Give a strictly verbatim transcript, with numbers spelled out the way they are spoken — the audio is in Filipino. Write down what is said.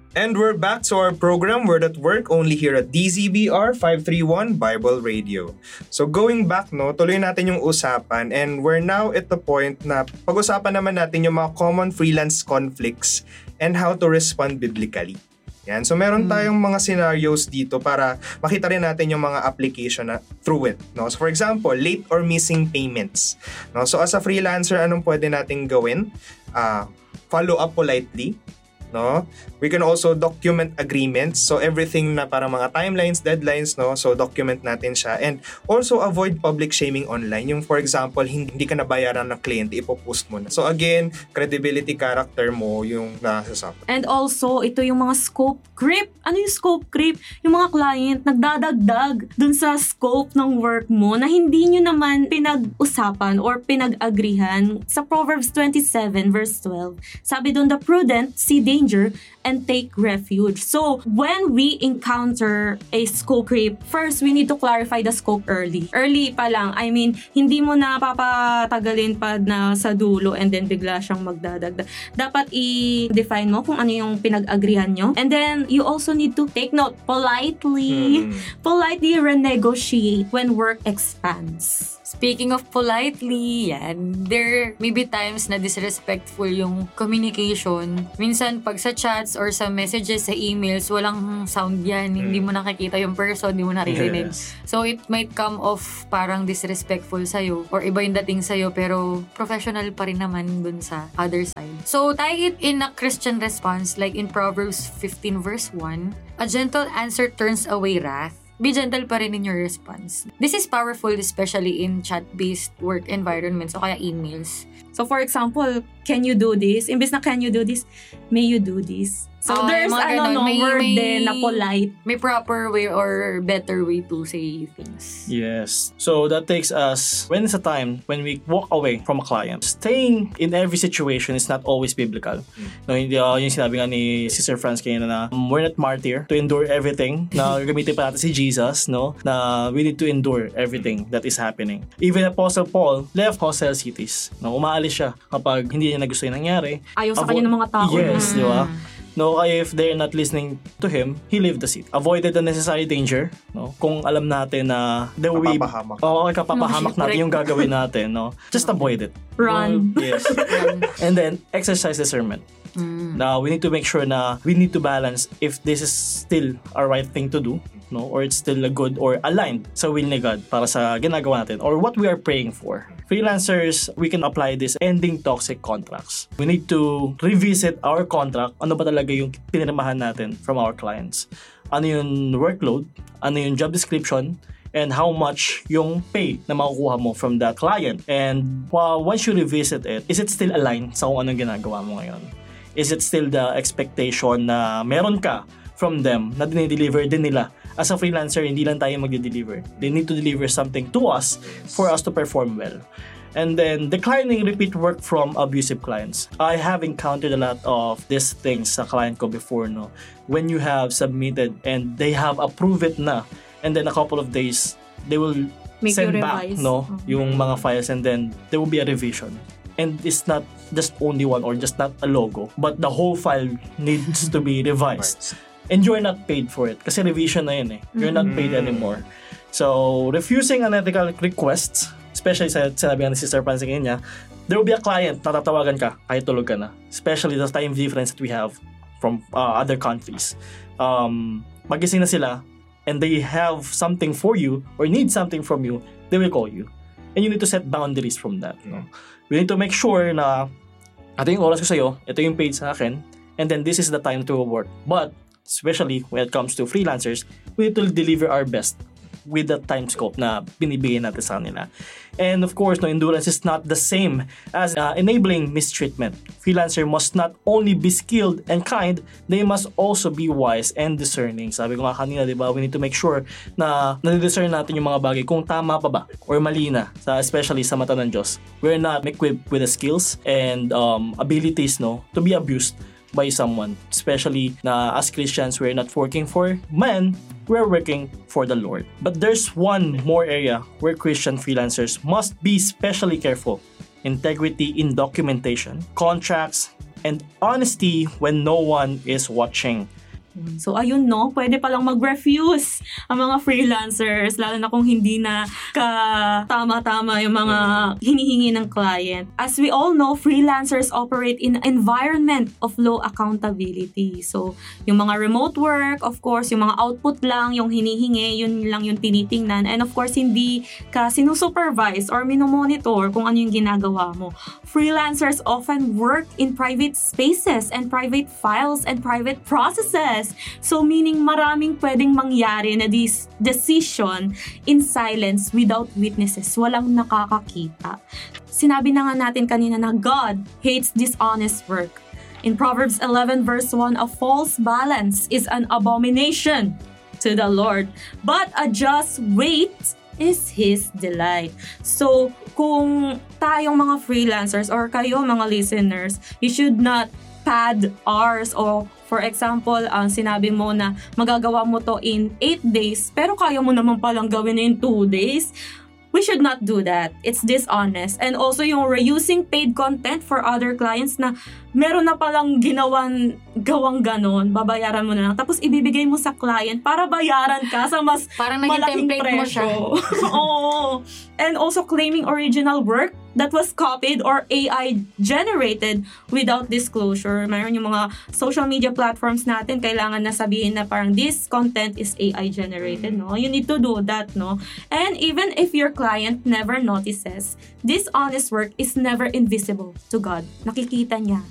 And we're back to our program, Word at Work, only here at D Z B R five thirty-one Bible Radio. So going back, no, tuloy natin yung usapan, and we're now at the point na pag-usapan naman natin yung mga common freelance conflicts and how to respond biblically. Yan. So meron tayong mga scenarios dito para makita rin natin yung mga application na through it. No? So for example, late or missing payments. No? So as a freelancer, anong pwede nating gawin? Uh, follow up politely. No, we can also document agreements, so everything na para mga timelines, deadlines, no, so document natin siya, and also avoid public shaming online. Yung for example, hindi, hindi ka nabayaran ng client, ipopost mo na. So again, credibility, character mo yung nasasap. And also, ito yung mga scope creep. Ano yung scope creep? Yung mga client nagdadagdag dun sa scope ng work mo na hindi nyo naman pinag-usapan or pinag-agrihan. Sa Proverbs twenty-seven verse twelve, sabi dun, the prudent see danger and take refuge. So, when we encounter a scope creep, first, we need to clarify the scope early. Early pa lang. I mean, hindi mo na papatagalin pa na sa dulo and then bigla siyang magdadagdag. Dapat i-define mo kung ano yung pinag-agrihan nyo. And then, you also need to take note, politely, hmm. politely renegotiate when work expands. Speaking of politely, yan, there may be times na disrespectful yung communication. Minsan, pag sa chats or sa messages, sa emails, walang sound yan. Mm. Hindi mo nakikita yung person, hindi mo naririnig. Yes. So, it might come off parang disrespectful sa'yo or iba yung dating sa'yo, pero professional pa rin naman dun sa other side. So, tie it in a Christian response, like in Proverbs fifteen verse one, a gentle answer turns away wrath. Be gentle pa rin in your response. This is powerful, especially in chat-based work environments o kaya emails. So for example, can you do this? Imbes na can you do this, may you do this. So oh, there's ano no may, word may, din na polite. May proper way or better way to say things. Yes. So that takes us, when it's a time when we walk away from a client, staying in every situation is not always biblical. Mm. No, hindi uh, yung sinabi nga ni Sister Franz kanina na um, we're not martyr to endure everything. Na gamitin pa natin si Jesus, no? Na we need to endure everything that is happening. Even Apostle Paul left hostile cities. No, umaalis siya kapag hindi niya nagusto yung nangyari. Ayaw sa Avo- kanya ng mga tao. Yes, mm. di ba? No, if they're not listening to him, he left the city. Avoided the necessary danger, no? Kung alam natin na there will be oh, kapapahamak natin yung gagawin natin, no? Just avoid it. Run. No? Yes. And then exercise discernment. Mm. Now, we need to make sure na we need to balance if this is still a right thing to do, no, or it's still a good or aligned sa will ni God para sa ginagawa natin or what we are praying for. Freelancers, we can apply this ending toxic contracts. We need to revisit our contract. Ano ba talaga yung pinirmahan natin from our clients? Ano yung workload? Ano yung job description? And how much yung pay na makukuha mo from that client? And uh, once you revisit it, is it still aligned sa kung anong ginagawa mo ngayon? Is it still the expectation na meron ka from them na dinideliver din nila? As a freelancer, hindi lang tayo magde-deliver. They need to deliver something to us for us to perform well. And then, declining repeat work from abusive clients. I have encountered a lot of these things sa client ko before, no? When you have submitted and they have approved it na, and then a couple of days, they will Make send back, no, mm-hmm. yung mga files, and then there will be a revision. And it's not just only one or just not a logo, but the whole file needs to be revised. And you're not paid for it. Kasi revision na yun eh. You're not paid anymore. So, refusing unethical requests, especially sa sinabi nga ni Sister Franz niya, there will be a client na tatawagan ka kahit tulog ka na. Especially the time difference that we have from uh, other countries. Um, magising na sila and they have something for you or need something from you, they will call you. And you need to set boundaries from that. No? We need to make sure na ito yung oras ko sa'yo, ito yung paid sa akin, and then this is the time to work. But especially when it comes to freelancers, we need to deliver our best with the time scope na binibigay natin sa kanila. And of course, no, endurance is not the same as uh, enabling mistreatment. Freelancer must not only be skilled and kind, they must also be wise and discerning. Sabi ko nga kanina, di ba, we need to make sure na nadidiscern natin yung mga bagay kung tama pa ba or mali na, sa, especially sa mata ng Diyos. We're not equipped with the skills and um, abilities, no, to be abused by someone, especially na as Christians, we're not working for men, we're working for the Lord. But there's one more area where Christian freelancers must be especially careful: integrity in documentation, contracts, and honesty when no one is watching. So ayun no, pwede palang mag-refuse ang mga freelancers, lalo na kung hindi na ka-tama-tama yung mga hinihingi ng client. As we all know, freelancers operate in an environment of low accountability. So yung mga remote work, of course, yung mga output lang, yung hinihingi, yun lang yung tinitingnan. And of course, hindi ka sinusupervise or minomonitor kung ano yung ginagawa mo. Freelancers often work in private spaces and private files and private processes. So meaning maraming pwedeng mangyari na this decision in silence without witnesses. Walang nakakakita. Sinabi na nga natin kanina na God hates dishonest work. In Proverbs eleven verse one, a false balance is an abomination to the Lord, but a just weight is His delight. So, kung tayong mga freelancers or kayo mga listeners, you should not pad hours or for example, ang sinabi mo na magagawa mo to in eight days, pero kaya mo naman palang gawin in two days. We should not do that. It's dishonest. And also yung reusing paid content for other clients na meron na palang ginawan, gawang ganon, babayaran mo na lang. Tapos ibibigay mo sa client para bayaran ka sa mas Parang naging malaking template mo presyo. siya. Oo. And also claiming original work that was copied or A I generated without disclosure. Mayroon yung mga social media platforms natin, kailangan na sabihin na parang this content is A I generated, no? You need to do that, no? And even if your client never notices, this honest work is never invisible to God. Nakikita niya.